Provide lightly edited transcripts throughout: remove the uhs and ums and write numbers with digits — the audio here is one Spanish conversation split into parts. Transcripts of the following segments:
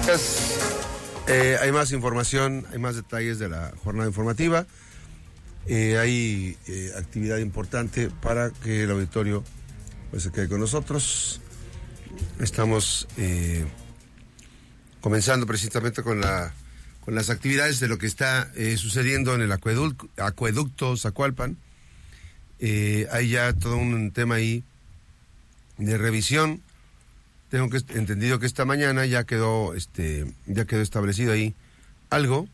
Hay más información, hay más detalles de la jornada informativa. Hay actividad importante para que el auditorio pues se quede con nosotros. Estamos comenzando precisamente con las actividades de lo que está sucediendo en el acueducto Zacualpan. Hay ya todo un tema ahí de revisión. Tengo entendido que esta mañana ya quedó establecido ahí algo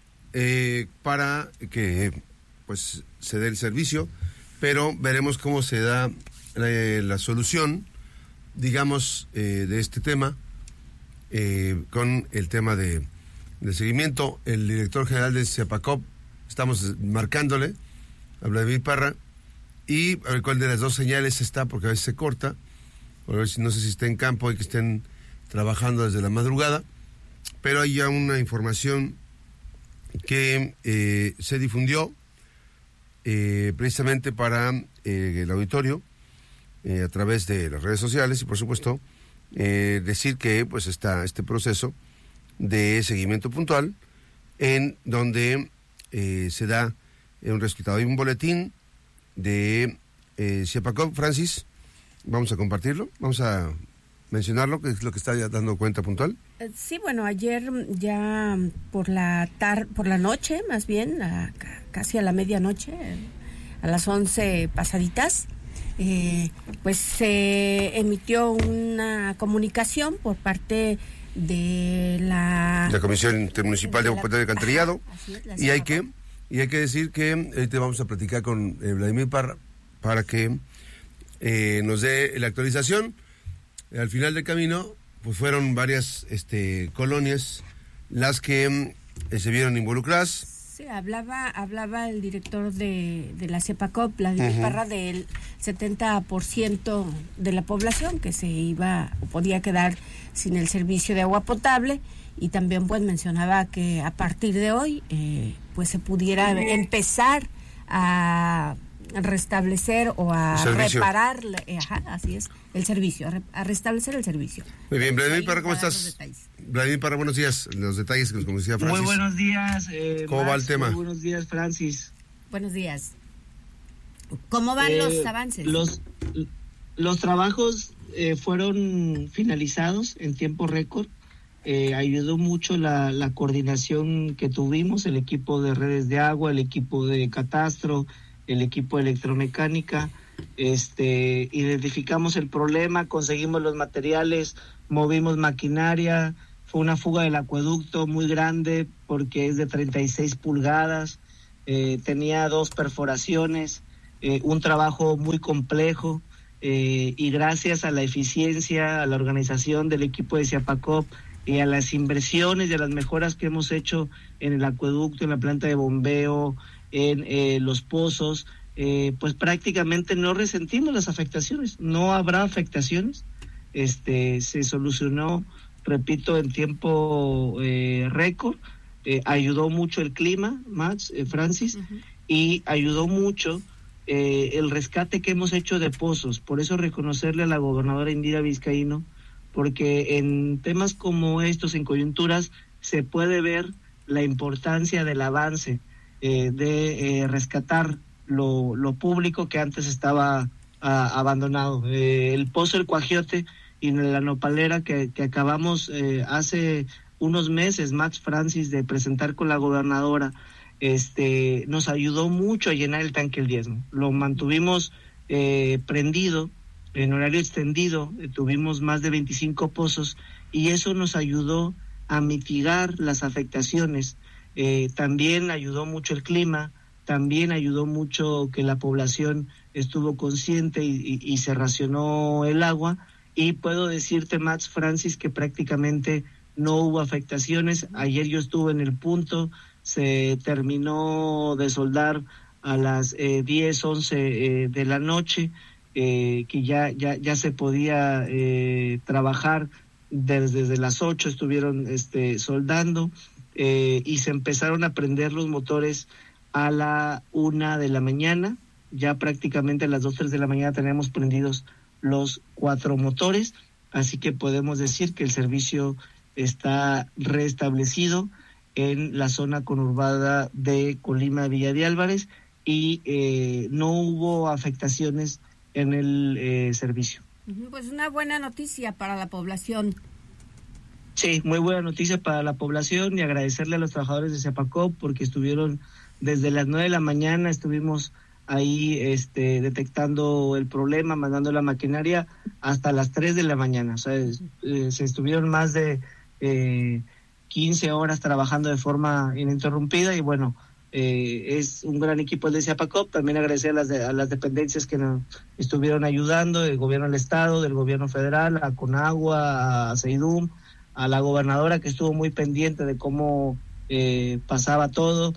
para que pues se dé el servicio, pero veremos cómo se da la solución, digamos, de este tema con el tema de seguimiento. El director general de Ciapacop, estamos marcándole a Vladimir Parra y a ver cuál de las dos señales está, porque a veces se corta. A ver si no sé si está en campo y que estén trabajando desde la madrugada, pero hay ya una información que se difundió precisamente para el auditorio a través de las redes sociales y por supuesto decir que pues está este proceso de seguimiento puntual en donde se da un resultado. Hay un boletín de Ciapacop, Francis. Vamos a compartirlo, vamos a mencionarlo, que es lo que está ya dando cuenta puntual. Sí, bueno, ayer ya por la noche, más bien, casi a la medianoche, a las 11 pasaditas, pues se emitió una comunicación por parte de la Comisión Intermunicipal de Agua Potable y Alcantarillado. Y hay que decir que ahorita vamos a platicar con Vladimir Parra para que nos dé la actualización. Al final del camino, pues fueron varias colonias las que se vieron involucradas. Sí, hablaba el director de la Ciapacop, Vladimir Parra, del 70% de la población que se podía quedar sin el servicio de agua potable, y también pues mencionaba que a partir de hoy pues se pudiera empezar a restablecer o a reparar, así es, el servicio, a restablecer el servicio. Muy bien, Vladimir Parra, ¿cómo estás? Vladimir Parra, buenos días. Los detalles que nos decía Francis. Muy buenos días. ¿Cómo va el tema? Muy buenos días, Francis. Buenos días. ¿Cómo van los avances? Los trabajos fueron finalizados en tiempo récord. Ayudó mucho la coordinación que tuvimos, el equipo de redes de agua, el equipo de catastro, el equipo de electromecánica. Identificamos el problema, conseguimos los materiales, movimos maquinaria. Fue una fuga del acueducto muy grande porque es de 36 pulgadas, tenía 2 perforaciones, un trabajo muy complejo, y gracias a la eficiencia, a la organización del equipo de Ciapacop y a las inversiones y a las mejoras que hemos hecho en el acueducto, en la planta de bombeo, en los pozos, pues prácticamente no resentimos las afectaciones, no habrá afectaciones. Se solucionó, repito, en tiempo récord. Ayudó mucho el clima, Max, Francis, y ayudó mucho el rescate que hemos hecho de pozos. Por eso reconocerle a la gobernadora Indira Vizcaíno, porque en temas como estos, en coyunturas, se puede ver la importancia del avance de rescatar lo público que antes estaba abandonado. El pozo El Cuajiote y la nopalera que acabamos hace unos meses, Max, Francis, de presentar con la gobernadora, nos ayudó mucho a llenar el tanque El Diezmo. Lo mantuvimos prendido en horario extendido, tuvimos más de 25 pozos y eso nos ayudó a mitigar las afectaciones. También ayudó mucho el clima, también ayudó mucho que la población estuvo consciente y se racionó el agua. Y puedo decirte, Max, Francis, que prácticamente no hubo afectaciones. Ayer yo estuve en el punto, se terminó de soldar a las 10, 11 de la noche, que ya se podía trabajar. Desde las 8 estuvieron soldando, y se empezaron a prender los motores a la 1 de la mañana. Ya prácticamente a las 2, 3 de la mañana tenemos prendidos los 4 motores, así que podemos decir que el servicio está restablecido en la zona conurbada de Colima, Villa de Álvarez, y no hubo afectaciones en el servicio. Pues una buena noticia para la población. Sí, muy buena noticia para la población, y agradecerle a los trabajadores de Cepacop porque estuvieron desde las 9 de la mañana, estuvimos ahí detectando el problema, mandando la maquinaria hasta las 3 de la mañana. O sea, se estuvieron más de 15 horas trabajando de forma ininterrumpida, y bueno, es un gran equipo el de Cepacop. También agradecer a las dependencias que nos estuvieron ayudando, del gobierno del estado, del gobierno federal, a Conagua, a Seidum, a la gobernadora, que estuvo muy pendiente de cómo pasaba todo,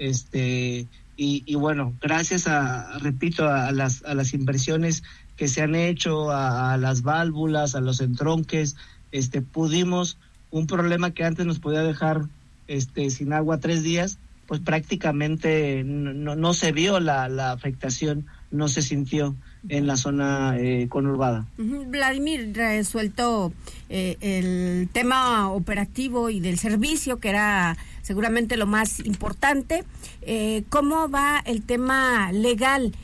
y bueno, gracias repito, a las inversiones que se han hecho, a las válvulas, a los entronques, pudimos, un problema que antes nos podía dejar sin agua 3 días, pues prácticamente no se vio la afectación, no se sintió en la zona conurbada. Vladimir, resuelto el tema operativo y del servicio, que era seguramente lo más importante, ¿cómo va el tema legal?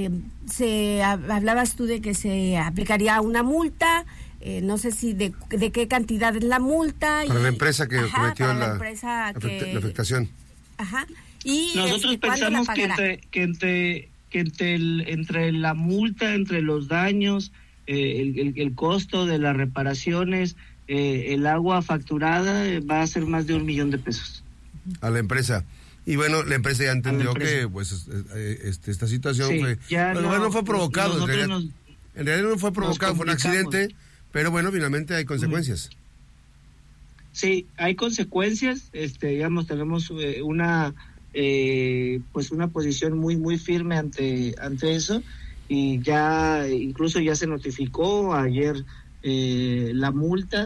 Hablabas tú de que se aplicaría una multa, no sé si de qué cantidad es la multa. Para la empresa que cometió la afectación. Ajá. Y nosotros pensamos que entre la multa, entre los daños, el costo de las reparaciones, el agua facturada, va a ser más de $1 millón. A la empresa. Y bueno, la empresa ya entendió que pues esta situación no fue provocado. En realidad no fue provocado, fue un accidente, pero bueno, finalmente hay consecuencias. Sí, hay consecuencias. Digamos, tenemos una posición muy firme ante eso, y ya incluso ya se notificó ayer la multa.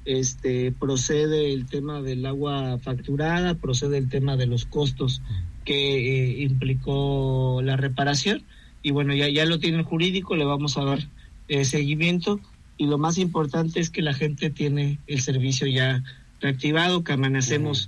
Procede el tema del agua facturada, procede el tema de los costos que implicó la reparación, y bueno, ya lo tiene el jurídico, le vamos a dar seguimiento, y lo más importante es que la gente tiene el servicio ya reactivado, que amanecemos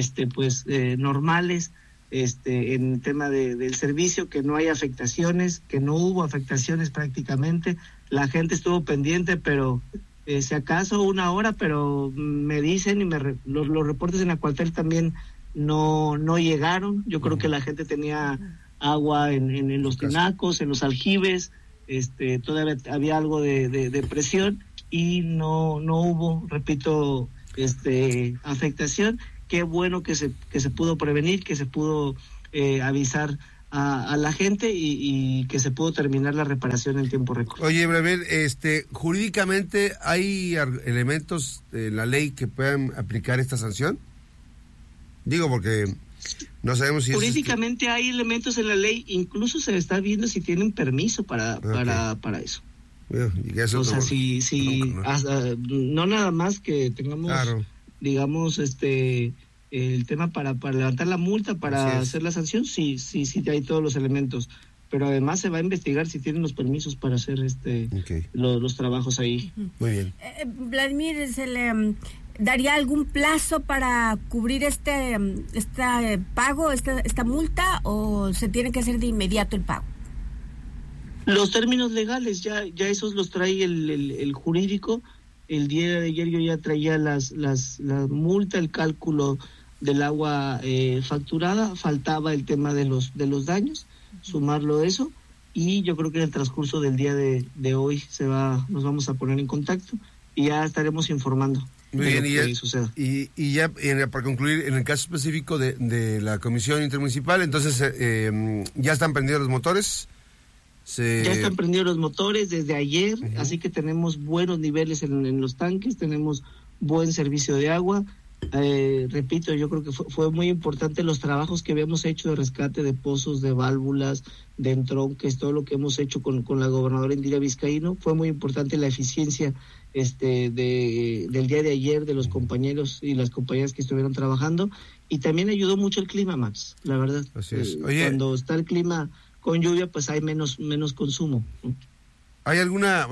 normales en el tema del servicio, que no hay afectaciones, que no hubo afectaciones prácticamente. La gente estuvo pendiente, pero si acaso 1 hora, pero me dicen, y los reportes en Acuatel también no llegaron. Yo creo que la gente tenía agua en los tinacos, en los aljibes, todavía había algo de presión, y no hubo, repito, afectación. Qué bueno que se pudo prevenir, que se pudo avisar a la gente, y que se pudo terminar la reparación en tiempo récord. Oye, Vladimir, jurídicamente, ¿hay elementos en la ley que puedan aplicar esta sanción? Digo, porque no sabemos si jurídicamente hay elementos en la ley, incluso se está viendo si tienen permiso para eso. O sea, no nada más que tengamos, digamos, el tema para levantar la multa, para hacer la sanción, sí hay todos los elementos, pero además se va a investigar si tienen los permisos para hacer los trabajos ahí. Muy bien. Vladimir, ¿se le daría algún plazo para cubrir este pago, esta multa, o se tiene que hacer de inmediato el pago? Los términos legales ya esos los trae el jurídico. El día de ayer yo ya traía la multa, el cálculo del agua facturada, faltaba el tema de los daños, sumarlo eso, y yo creo que en el transcurso del día de hoy nos vamos a poner en contacto y ya estaremos informando. Muy bien, de lo que suceda. Y ya para concluir, en el caso específico de la Comisión Intermunicipal, entonces ya están prendidos los motores. Ya están prendidos los motores desde ayer, así que tenemos buenos niveles en los tanques, tenemos buen servicio de agua. Repito, yo creo que fue muy importante los trabajos que habíamos hecho de rescate de pozos, de válvulas, de entronques, todo lo que hemos hecho con la gobernadora Indira Vizcaíno. Fue muy importante la eficiencia del día de ayer de los compañeros y las compañeras que estuvieron trabajando, y también ayudó mucho el clima, Max, la verdad. Así es. Oye, cuando está el clima con lluvia, pues hay menos consumo. ¿Hay alguna,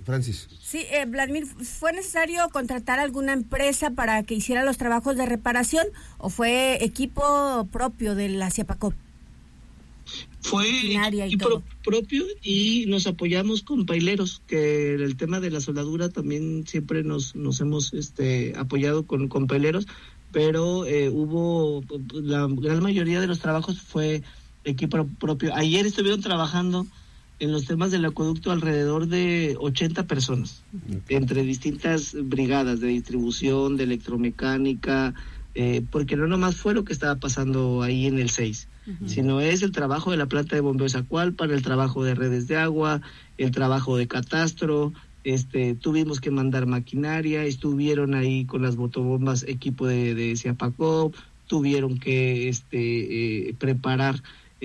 Francis. Sí, Vladimir, ¿fue necesario contratar alguna empresa para que hiciera los trabajos de reparación o fue equipo propio de la Ciapacop? Fue equipo propio y nos apoyamos con paileros, que el tema de la soldadura también siempre nos hemos apoyado con paileros, pero hubo, la gran mayoría de los trabajos fue equipo propio. Ayer estuvieron trabajando en los temas del acueducto alrededor de 80 personas, entre distintas brigadas de distribución, de electromecánica, porque no nomás fue lo que estaba pasando ahí en el 6, sino es el trabajo de la planta de bombeo de Zacualpan, el trabajo de redes de agua, el trabajo de catastro, tuvimos que mandar maquinaria, estuvieron ahí con las motobombas equipo de Ciapacop, tuvieron que preparar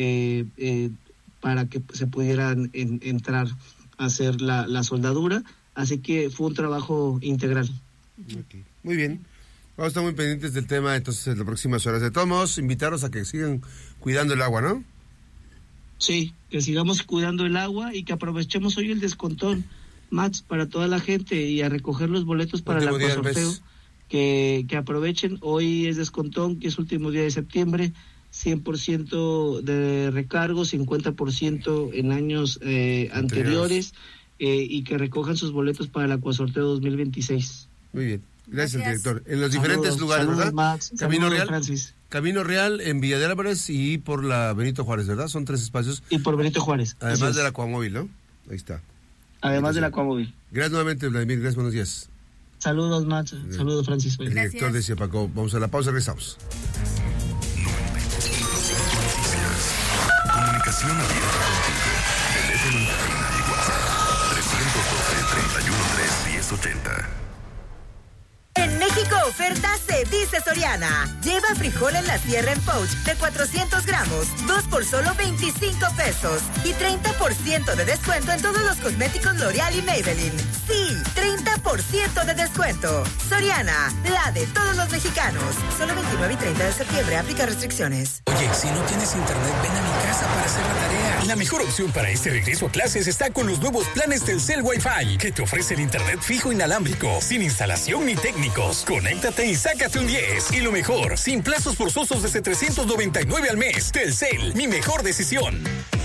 para que se pudieran entrar a hacer la soldadura, así que fue un trabajo integral. Okay. Muy bien. Vamos a estar muy pendientes del tema entonces en las próximas horas. De todos modos, invitarlos a que sigan cuidando el agua, ¿no? Sí, que sigamos cuidando el agua y que aprovechemos hoy el descontón, Max, para toda la gente y a recoger los boletos para el acuasorteo. Que aprovechen, hoy es descontón, que es último día de septiembre, 100% de recargo, 50% en años anteriores, y que recojan sus boletos para el acuasorteo 2026. Muy bien. Gracias, director. En los diferentes lugares, ¿verdad? Max, Camino Real, Francis. Camino Real, en Villa de Álvarez y por la Benito Juárez, ¿verdad? Son 3 espacios. Y por Benito Juárez. Además del Acuamóvil, ¿no? Ahí está. Además del Acuamóvil. Gracias nuevamente, Vladimir. Gracias, buenos días. Saludos, Max. Saludos, Francis. El director de Ciapacop. Vamos a la pausa, regresamos. Comunicación abierta contigo. Teléfono en cabina y WhatsApp 312-313-1080. En México oferta se dice Soriana. Lleva frijol en la sierra en pouch de 400 gramos, 2 por solo 25 pesos. Y 30% de descuento en todos los cosméticos L'Oreal y Maybelline. Sí, 30% de descuento. Soriana, la de todos los mexicanos. Solo 29 y 30 de septiembre, aplica restricciones. Oye, si no tienes internet, ven a mi casa para hacer la tarea. La mejor opción para este regreso a clases está con los nuevos planes Telcel Wi-Fi, que te ofrece el internet fijo inalámbrico, sin instalación ni técnicos. Conéctate y sácate un 10. Y lo mejor, sin plazos forzosos desde 399 al mes. Telcel, mi mejor decisión.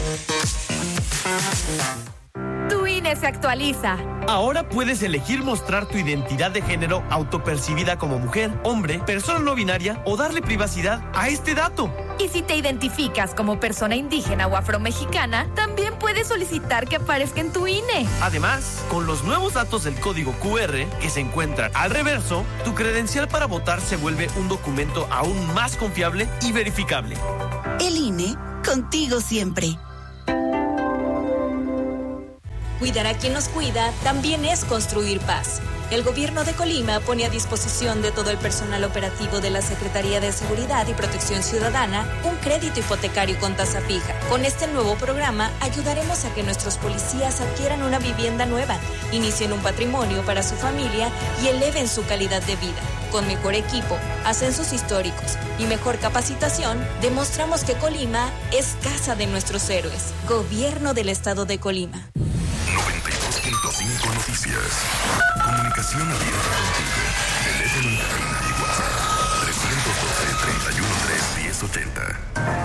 Tu INE se actualiza. Ahora puedes elegir mostrar tu identidad de género autopercibida como mujer, hombre, persona no binaria o darle privacidad a este dato. Y si te identificas como persona indígena o afromexicana, también puedes solicitar que aparezca en tu INE. Además, con los nuevos datos del código QR que se encuentran al reverso, tu credencial para votar se vuelve un documento aún más confiable y verificable. El INE, contigo siempre. Cuidar a quien nos cuida también es construir paz. El gobierno de Colima pone a disposición de todo el personal operativo de la Secretaría de Seguridad y Protección Ciudadana un crédito hipotecario con tasa fija. Con este nuevo programa ayudaremos a que nuestros policías adquieran una vivienda nueva, inicien un patrimonio para su familia y eleven su calidad de vida. Con mejor equipo, ascensos históricos y mejor capacitación, demostramos que Colima es casa de nuestros héroes. Gobierno del Estado de Colima. 92.5 Noticias. Comunicación abierta contigo. Teléfono en cabina y WhatsApp 312-313-1080.